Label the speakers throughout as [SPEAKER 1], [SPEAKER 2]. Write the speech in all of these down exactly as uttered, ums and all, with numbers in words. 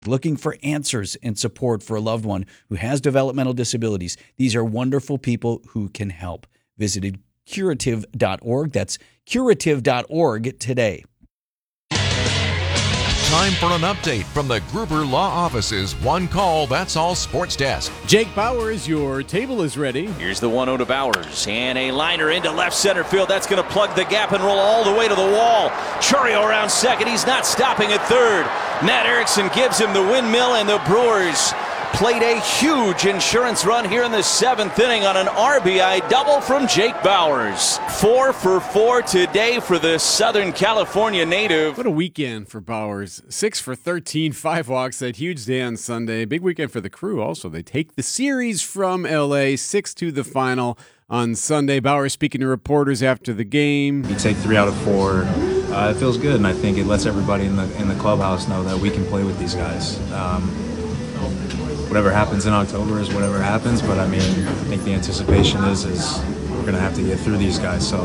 [SPEAKER 1] Looking for answers and support for a loved one who has developmental disabilities. These are wonderful people who can help. Visited curative dot org. That's curative dot org today.
[SPEAKER 2] Time for an update from the Gruber Law Office's One Call, That's All Sports Desk.
[SPEAKER 3] Jake Bowers, your table is ready.
[SPEAKER 4] Here's the one oh to Bowers, and a liner into left center field. That's going to plug the gap and roll all the way to the wall. Chourio around second. He's not stopping at third. Matt Erickson gives him the windmill, and the Brewers played a huge insurance run here in the seventh inning on an R B I double from Jake Bowers. Four for four today for the Southern California native.
[SPEAKER 3] What a weekend for Bowers. Six for thirteen, five walks, that huge day on Sunday. Big weekend for the Crew also. They take the series from L A, six to the final on Sunday. Bowers speaking to reporters after the game.
[SPEAKER 5] You take three out of four. Uh, it feels good, and I think it lets everybody in the in the clubhouse know that we can play with these guys. Um, Whatever happens in October is whatever happens, but I mean, I think the anticipation is is we're going to have to get through these guys. So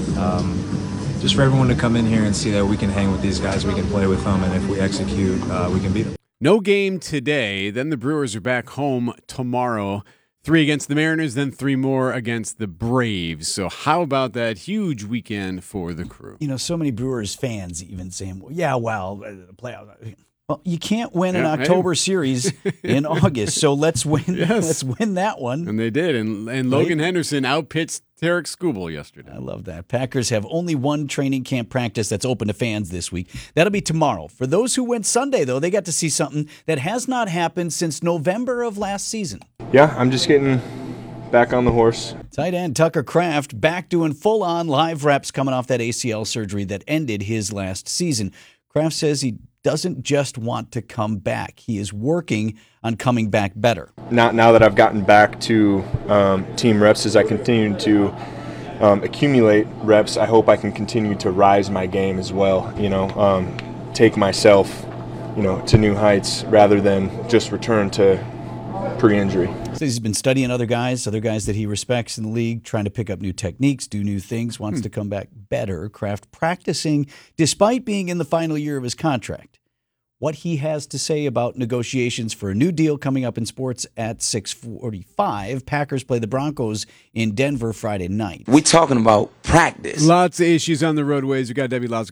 [SPEAKER 5] um, just for everyone to come in here and see that we can hang with these guys, we can play with them, and if we execute, uh, we can beat them.
[SPEAKER 3] No game today. Then the Brewers are back home tomorrow. Three against the Mariners, then three more against the Braves. So how about that huge weekend for the Crew?
[SPEAKER 1] You know, so many Brewers fans even saying, well, yeah, well, the playoffs. Well, you can't win an
[SPEAKER 3] yeah,
[SPEAKER 1] October
[SPEAKER 3] hey.
[SPEAKER 1] series in August, so let's win.
[SPEAKER 3] Yes.
[SPEAKER 1] Let's win that one.
[SPEAKER 3] And they did. And and Logan right? Henderson outpitched Tarek Skubal yesterday.
[SPEAKER 1] I love that. Packers have only one training camp practice that's open to fans this week. That'll be tomorrow. For those who went Sunday, though, they got to see something that has not happened since November of last season.
[SPEAKER 6] Yeah, I'm just getting back on the horse.
[SPEAKER 1] Tight end Tucker Kraft back doing full-on live reps coming off that A C L surgery that ended his last season. Kraft says he doesn't just want to come back. He is working on coming back better.
[SPEAKER 6] Not now that I've gotten back to um, team reps, as I continue to um, accumulate reps, I hope I can continue to rise my game as well. You know, um, take myself, you know, to new heights rather than just return to pre-injury.
[SPEAKER 1] So he's been studying other guys, other guys that he respects in the league, trying to pick up new techniques, do new things, wants hmm. to come back better. Kraft practicing despite being in the final year of his contract. What he has to say about negotiations for a new deal coming up in sports at six forty-five. Packers play the Broncos in Denver Friday night.
[SPEAKER 7] We talking about practice.
[SPEAKER 3] Lots of issues on the roadways. We got Debbie Laus.